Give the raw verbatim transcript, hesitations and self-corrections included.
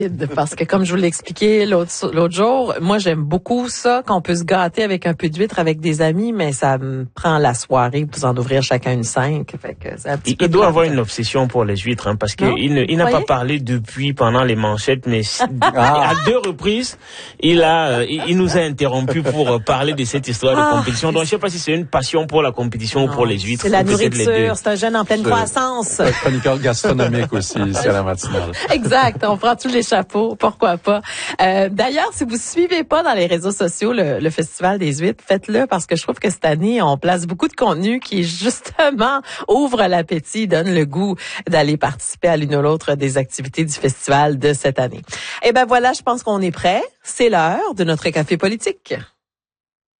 Parce que comme je vous l'ai expliqué l'autre l'autre jour, moi j'aime beaucoup ça, qu'on peut se gâter avec un peu d'huître avec des amis, mais ça me prend la soirée pour en ouvrir chacun une cinq. Fait que c'est un petit il, peu il doit plate. avoir une obsession pour les huîtres, hein, parce Non? qu'il il n'a pas parlé depuis pendant les manchettes, mais ah. à deux reprises, il a, euh, il, il nous a interrompu pour euh, parler de cette histoire ah, de compétition. Donc je sais pas si c'est une passion pour la compétition non, ou pour les huîtres. C'est la nourriture, c'est un jeune en pleine croissance. C'est un chroniqueur gastronomique aussi ici à la matinale. Exact, on prend tous les chapeaux, pourquoi pas. Euh, d'ailleurs, si vous suivez pas dans les réseaux sociaux le, le Festival des huîtres, faites-le parce que je trouve que cette année, on place beaucoup de contenu qui justement ouvre l'appétit, donne le goût d'aller participer à l'une ou l'autre des activités du festival de cette année. Et ben voilà, je pense qu'on est prêt. C'est l'heure de notre café politique.